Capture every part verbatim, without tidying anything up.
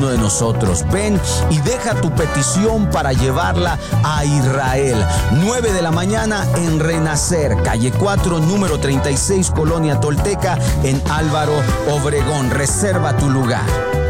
uno de nosotros. Ven y deja tu petición para llevarla a Israel. nueve de la mañana en Renacer, calle cuatro, número treinta y seis, Colonia Tolteca, en Álvaro Obregón. Reserva tu lugar.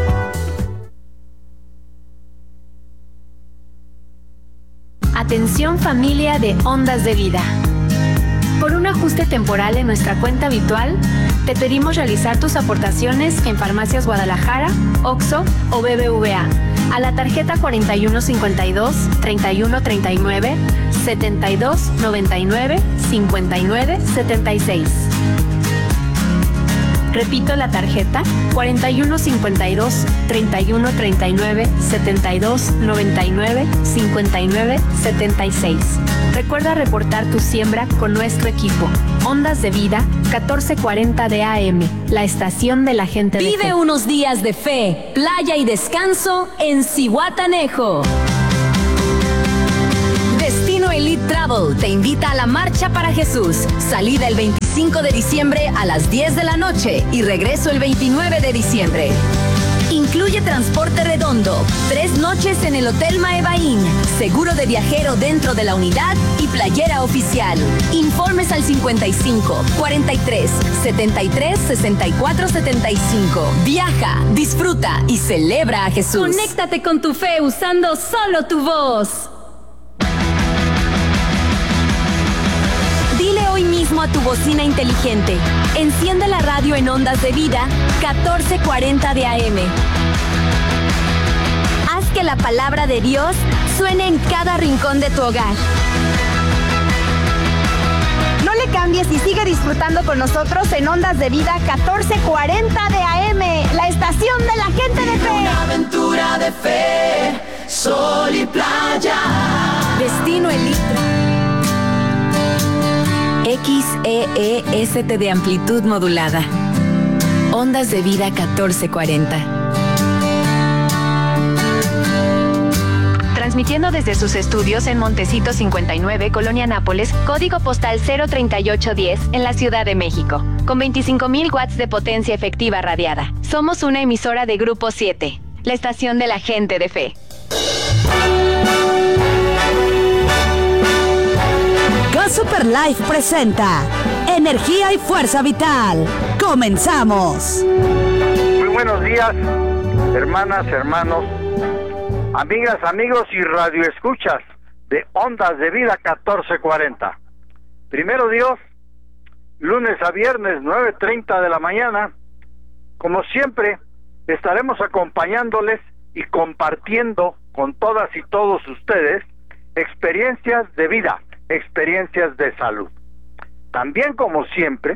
Atención familia de Ondas de Vida. Por un ajuste temporal en nuestra cuenta habitual, te pedimos realizar tus aportaciones en Farmacias Guadalajara, Oxxo o B B V A a la tarjeta cuarenta y uno cincuenta y dos, treinta y uno treinta y nueve, setenta y dos noventa y nueve, cincuenta y nueve setenta y seis. Repito la tarjeta cuarenta y uno cincuenta y dos, treinta y uno treinta y nueve, setenta y dos noventa y nueve, cincuenta y nueve setenta y seis. Recuerda reportar tu siembra con nuestro equipo. Ondas de Vida, catorce cuarenta de A M, la estación de la gente de fe. Vive unos días de fe, playa y descanso en Zihuatanejo. Destino Elite Travel te invita a la Marcha para Jesús. Salida el veinticinco de diciembre a las diez de la noche y regreso el veintinueve de diciembre. Incluye transporte redondo, tres noches en el Hotel Maebaín, seguro de viajero dentro de la unidad y playera oficial. Informes al cincuenta y cinco, cuarenta y tres, setenta y tres, sesenta y cuatro setenta y cinco. Viaja, disfruta y celebra a Jesús. Conéctate con tu fe usando solo tu voz. Dile hoy mismo a tu bocina inteligente: enciende la radio en Ondas de Vida, catorce cuarenta de A M. Haz que la palabra de Dios suene en cada rincón de tu hogar. No le cambies y sigue disfrutando con nosotros en Ondas de Vida, catorce cuarenta de A M, la estación de la gente de fe. Una aventura de fe, sol y playa. Destino Elite. X E E S T de amplitud modulada. Ondas de Vida catorce cuarenta. Transmitiendo desde sus estudios en Montecito cincuenta y nueve, Colonia Nápoles, código postal cero treinta y ocho diez, en la Ciudad de México, con veinticinco mil watts de potencia efectiva radiada. Somos una emisora de Grupo siete, la estación de la gente de fe. Go Super Life presenta Energía y Fuerza Vital. ¡Comenzamos! Muy buenos días, hermanas, hermanos, amigas, amigos y radioescuchas de Ondas de Vida catorce cuarenta. Primero Dios, lunes a viernes, nueve treinta de la mañana. Como siempre, estaremos acompañándoles y compartiendo con todas y todos ustedes experiencias de vida, experiencias de salud. También, como siempre,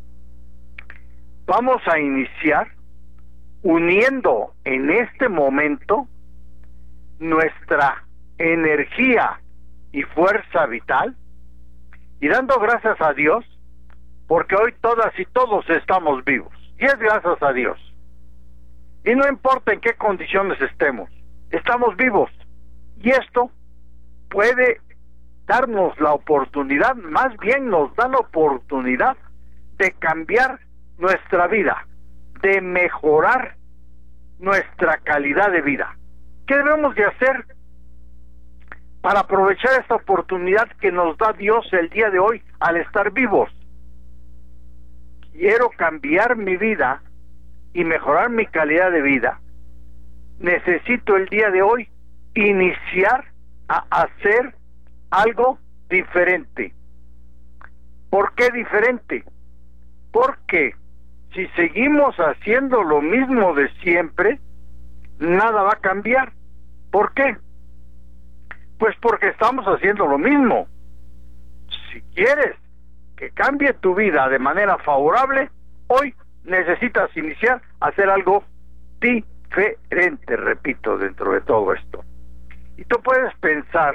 vamos a iniciar uniendo en este momento nuestra energía y fuerza vital y dando gracias a Dios porque hoy todas y todos estamos vivos, y es gracias a Dios. Y no importa en qué condiciones estemos, estamos vivos, y esto puede darnos la oportunidad, más bien nos da la oportunidad de cambiar nuestra vida, de mejorar nuestra calidad de vida. ¿Qué debemos de hacer para aprovechar esta oportunidad que nos da Dios el día de hoy al estar vivos? Quiero cambiar mi vida y mejorar mi calidad de vida. Necesito el día de hoy iniciar a hacer algo diferente. ¿Por qué diferente? Porque si seguimos haciendo lo mismo de siempre, nada va a cambiar. ¿Por qué? Pues porque estamos haciendo lo mismo. Si quieres que cambie tu vida de manera favorable, hoy necesitas iniciar a hacer algo diferente, repito, dentro de todo esto. Y tú puedes pensar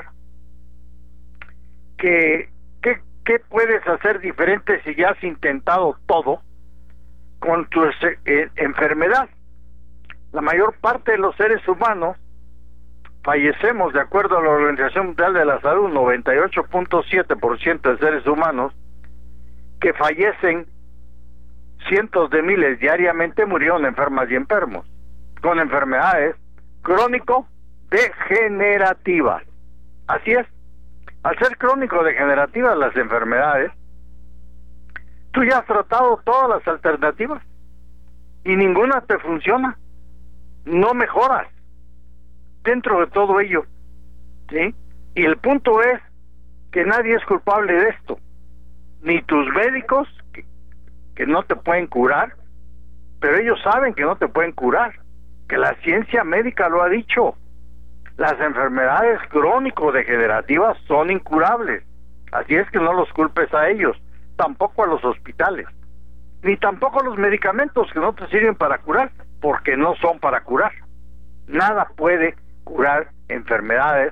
que ¿qué, qué puedes hacer diferente si ya has intentado todo con tu eh, enfermedad? La mayor parte de los seres humanos fallecemos, de acuerdo a la Organización Mundial de la Salud, noventa y ocho punto siete por ciento de seres humanos que fallecen, cientos de miles diariamente murieron enfermas y enfermos, con enfermedades crónico-degenerativas. Así es. Al ser crónico-degenerativas las enfermedades, tú ya has tratado todas las alternativas y ninguna te funciona. No mejoras dentro de todo ello, ¿sí? Y el punto es que nadie es culpable de esto, ni tus médicos, que, que no te pueden curar, pero ellos saben que no te pueden curar, que la ciencia médica lo ha dicho. Las enfermedades crónico-degenerativas son incurables, así es que no los culpes a ellos, tampoco a los hospitales, ni tampoco a los medicamentos que no te sirven para curar, porque no son para curar. Nada puede curar enfermedades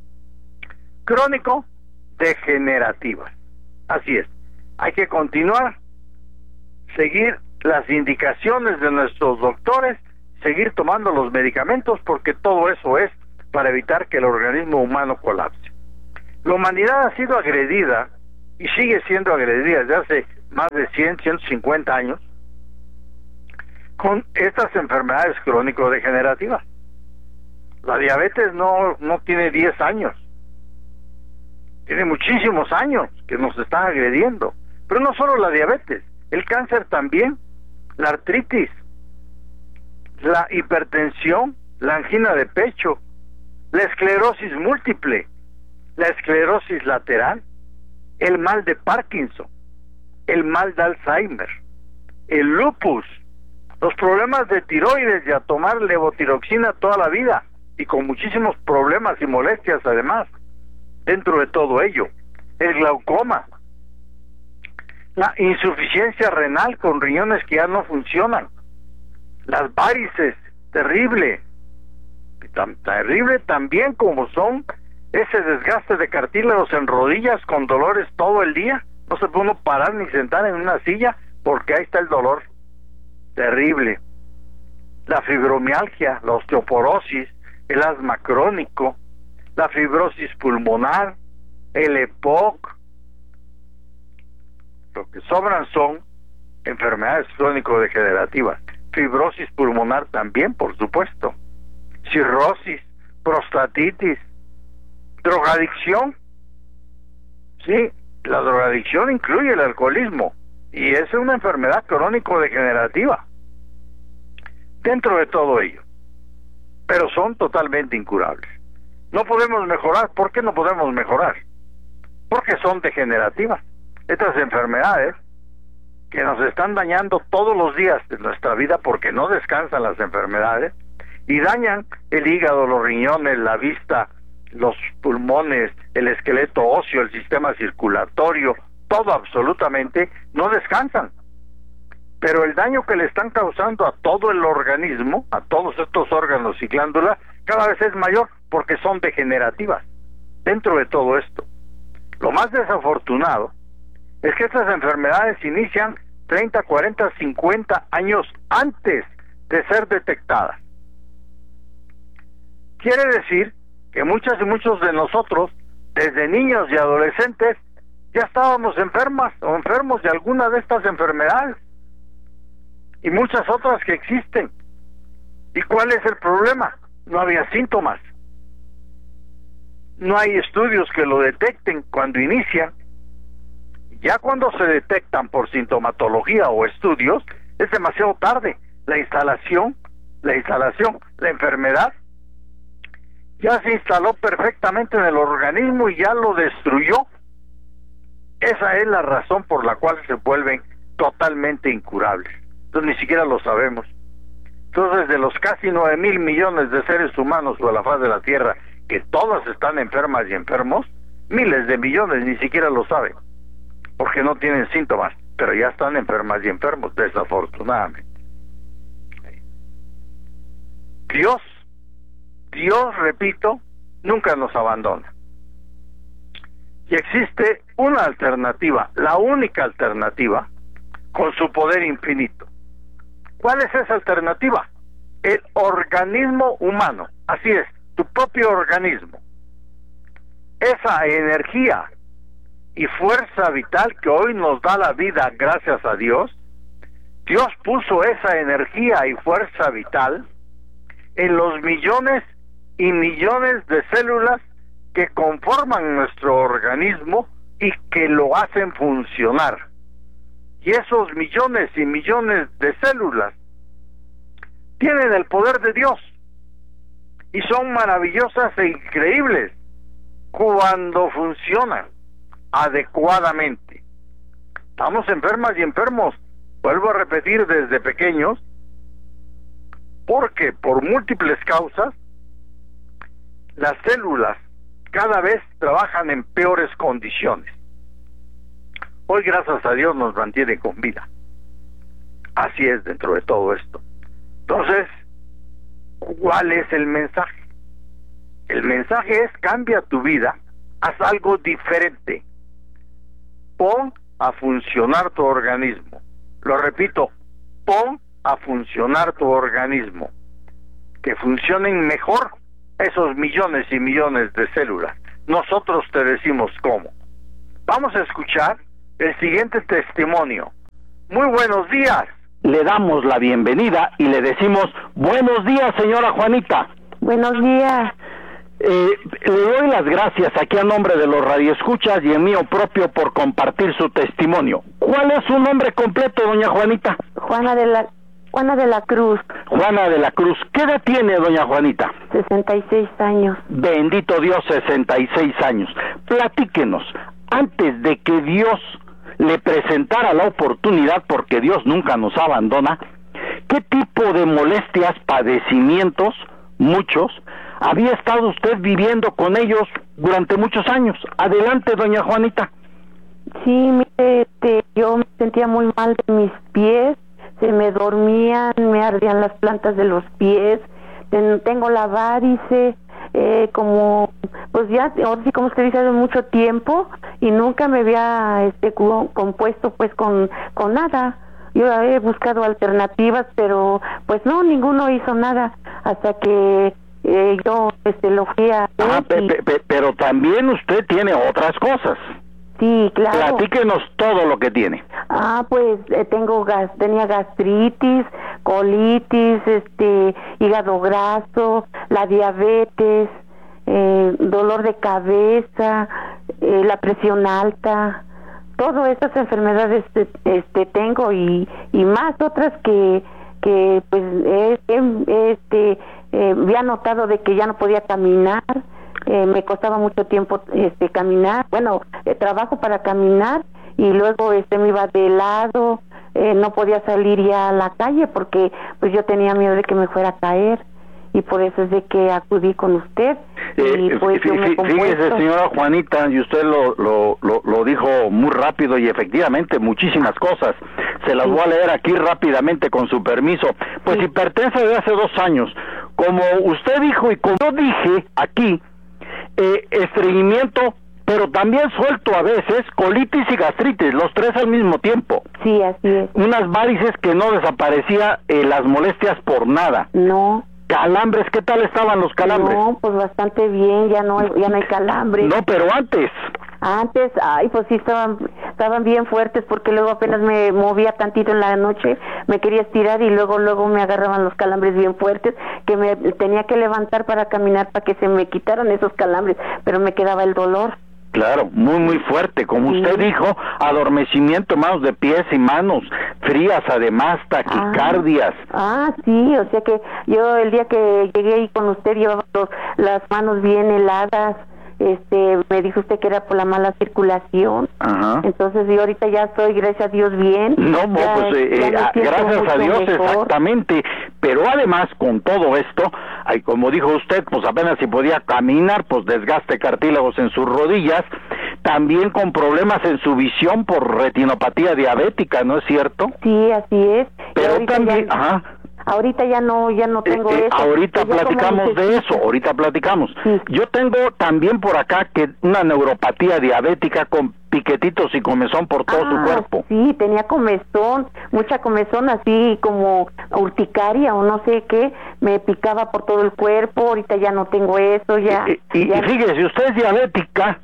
crónico-degenerativas. Así es, hay que continuar, seguir las indicaciones de nuestros doctores, seguir tomando los medicamentos, porque todo eso es para evitar que el organismo humano colapse. La humanidad ha sido agredida y sigue siendo agredida desde hace más de cien, ciento cincuenta años con estas enfermedades crónico-degenerativas. La diabetes no, no tiene diez años, tiene muchísimos años que nos están agrediendo. Pero no solo la diabetes, el cáncer también, la artritis, la hipertensión, la angina de pecho, la esclerosis múltiple, la esclerosis lateral, el mal de Parkinson, el mal de Alzheimer, el lupus, los problemas de tiroides y a tomar levotiroxina toda la vida y con muchísimos problemas y molestias además dentro de todo ello, el glaucoma, la insuficiencia renal con riñones que ya no funcionan, las varices, terrible, tan terrible también como son ese desgaste de cartílagos en rodillas con dolores todo el día, no se puede uno parar ni sentar en una silla porque ahí está el dolor, terrible, la fibromialgia, la osteoporosis, el asma crónico, la fibrosis pulmonar, el E P O C. Lo que sobran son enfermedades crónico-degenerativas, fibrosis pulmonar también, por supuesto, cirrosis, prostatitis, drogadicción. Sí, la drogadicción incluye el alcoholismo y es una enfermedad crónico-degenerativa dentro de todo ello, pero son totalmente incurables. No podemos mejorar. ¿Por qué no podemos mejorar? Porque son degenerativas. Estas enfermedades que nos están dañando todos los días de nuestra vida, porque no descansan las enfermedades, y dañan el hígado, los riñones, la vista, los pulmones, el esqueleto óseo, el sistema circulatorio, todo absolutamente, no descansan. Pero el daño que le están causando a todo el organismo, a todos estos órganos y glándulas, cada vez es mayor porque son degenerativas dentro de todo esto. Lo más desafortunado es que estas enfermedades inician treinta, cuarenta, cincuenta años antes de ser detectadas. Quiere decir que muchas y muchos de nosotros, desde niños y adolescentes, ya estábamos enfermas o enfermos de alguna de estas enfermedades y muchas otras que existen. ¿Y cuál es el problema? No había síntomas. No hay estudios que lo detecten cuando inician. Ya cuando se detectan por sintomatología o estudios, es demasiado tarde. La instalación, la instalación, la enfermedad ya se instaló perfectamente en el organismo y ya lo destruyó. Esa es la razón por la cual se vuelven totalmente incurables. Entonces ni siquiera lo sabemos. Entonces, de los casi nueve mil millones de seres humanos sobre la faz de la Tierra, que todos están enfermas y enfermos, miles de millones ni siquiera lo saben, porque no tienen síntomas, pero ya están enfermas y enfermos, desafortunadamente. Dios, Dios, repito, nunca nos abandona. Y existe una alternativa, la única alternativa, con su poder infinito. ¿Cuál es esa alternativa? El organismo humano, así es, tu propio organismo. Esa energía y fuerza vital que hoy nos da la vida gracias a Dios, Dios puso esa energía y fuerza vital en los millones y millones de células que conforman nuestro organismo y que lo hacen funcionar. Y esos millones y millones de células tienen el poder de Dios y son maravillosas e increíbles cuando funcionan adecuadamente. Estamos enfermas y enfermos, vuelvo a repetir, desde pequeños, porque por múltiples causas las células cada vez trabajan en peores condiciones. Hoy, gracias a Dios, nos mantiene con vida. Así es dentro de todo esto. Entonces, ¿cuál es el mensaje? El mensaje es: cambia tu vida, haz algo diferente, pon a funcionar tu organismo. Lo repito, pon a funcionar tu organismo, que funcionen mejor esos millones y millones de células. Nosotros te decimos cómo. Vamos a escuchar el siguiente testimonio. Muy buenos días. Le damos la bienvenida y le decimos: buenos días, señora Juanita. Buenos días. Eh, le doy las gracias aquí a nombre de los radioescuchas y en mío propio por compartir su testimonio. ¿Cuál es su nombre completo, doña Juanita? Juana de la Juana de la Cruz. Juana de la Cruz. ¿Qué edad tiene, doña Juanita? sesenta y seis años. Bendito Dios, sesenta y seis años. Platíquenos, antes de que Dios le presentara la oportunidad, porque Dios nunca nos abandona, ¿qué tipo de molestias, padecimientos, muchos, había estado usted viviendo con ellos durante muchos años? Adelante, doña Juanita. Sí, mire, este, yo me sentía muy mal de mis pies, se me dormían, me ardían las plantas de los pies, ten, tengo la varice, eh, como, pues ya, ahora sí, como usted dice, hace mucho tiempo, y nunca me había este, compuesto pues con, con nada. Yo he buscado alternativas, pero pues no, ninguno hizo nada, hasta que eh, yo este, lo fui a... Ah, pe, pe, pe, pero también usted tiene otras cosas. Sí, claro. Platíquenos todo lo que tiene. Ah, pues eh, tengo gas, tenía gastritis, colitis, este, hígado graso, la diabetes, eh, dolor de cabeza, eh, la presión alta, todas estas enfermedades este tengo y y más otras que que pues eh, este eh, había notado de que ya no podía caminar. Eh, me costaba mucho tiempo este caminar, bueno, eh, trabajo para caminar, y luego este me iba de lado, eh, no podía salir ya a la calle porque pues yo tenía miedo de que me fuera a caer, y por eso es de que acudí con usted. Eh, y pues yo me fíjese, señora Juanita, y usted lo, lo, lo, lo dijo muy rápido, y efectivamente muchísimas cosas. Se las sí. voy a leer aquí rápidamente con su permiso. Pues sí. Hipertensa de hace dos años, como usted dijo y como yo dije aquí, eh, estreñimiento, pero también suelto a veces, colitis y gastritis, los tres al mismo tiempo. Sí, así es. Unas varices que no desaparecía, eh, las molestias por nada. No. Calambres, ¿qué tal estaban los calambres? No, pues bastante bien, ya no hay, ya no hay calambres. No, pero antes. Antes, ay, pues sí estaban estaban bien fuertes, porque luego apenas me movía tantito en la noche, me quería estirar y luego luego me agarraban los calambres bien fuertes, que me tenía que levantar para caminar para que se me quitaran esos calambres, pero me quedaba el dolor. Claro, muy muy fuerte, como sí. usted dijo, adormecimiento, manos de pies y manos frías, además taquicardias. Ah, ah, sí, o sea que yo el día que llegué ahí con usted llevaba los, las manos bien heladas. Este, me dijo usted que era por la mala circulación. Ajá. Entonces yo ahorita ya estoy, gracias a Dios, bien. No, no ya, pues eh, ya eh, gracias a Dios, mejor. Exactamente. Pero además, con todo esto, ay, como dijo usted, pues apenas si podía caminar, pues desgaste cartílagos en sus rodillas, también con problemas en su visión por retinopatía diabética, ¿no es cierto? Sí, así es. Pero también, ya... ajá. Ahorita ya no, ya no tengo eh, eh, eso. Ahorita platicamos de eso, ahorita platicamos. Sí. Yo tengo también por acá que una neuropatía diabética con piquetitos y comezón por todo ah, su cuerpo. Sí, tenía comezón, mucha comezón, así como urticaria o no sé qué, me picaba por todo el cuerpo, ahorita ya no tengo eso, ya. Y, y, ya... y fíjese, si usted es diabética,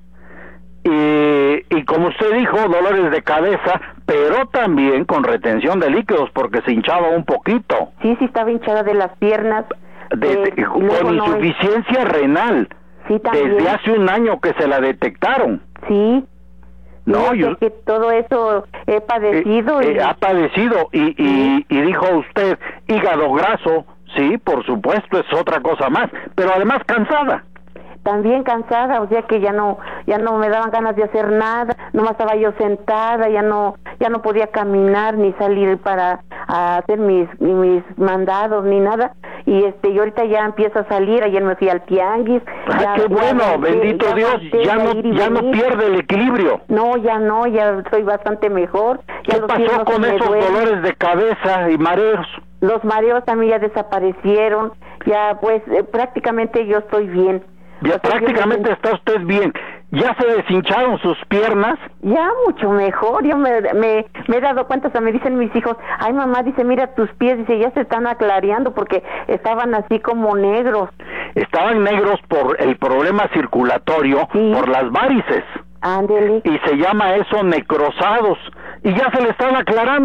y, y como usted dijo, dolores de cabeza, pero también con retención de líquidos porque se hinchaba un poquito. Sí, sí estaba hinchada de las piernas, de, Eh, de- y con luego no insuficiencia renal. Sí, también. Desde hace un año que se la detectaron. Sí. No, Fíjate yo- que todo eso he padecido. Eh, y... eh, ha padecido y, y, y dijo usted hígado graso, sí, por supuesto, es otra cosa más, pero además cansada. También cansada, o sea que ya no ya no me daban ganas de hacer nada, nomás estaba yo sentada, ya no ya no podía caminar ni salir para a hacer mis mis mandados ni nada, y este y ahorita ya empiezo a salir. Ayer me fui al tianguis. Ah, ya, qué bueno, ya aguanté, bendito ya Dios, aguanté ya de no ir y ya no venir. pierde el equilibrio. No, ya no, ya estoy bastante mejor. Ya ¿Qué los pies pasó no se con me esos duelen. dolores de cabeza y mareos? Los mareos también ya desaparecieron, ya pues eh, prácticamente yo estoy bien. Ya O sea, yo prácticamente me- está usted bien. ¿Ya se deshincharon sus piernas? Ya mucho mejor, yo me, me, me he dado cuenta, o sea, me dicen mis hijos, ay mamá, dice, mira tus pies, dice, ya se están aclareando porque estaban así como negros. Estaban negros por el problema circulatorio, Sí. por las varices. Ándele. Y se llama eso necrosados. Y ya se le están aclarando.